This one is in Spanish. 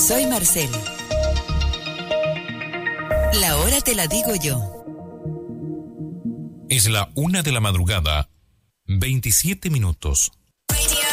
Soy Marcel. La hora te la digo yo. Es la 1 de la madrugada, 27 minutos.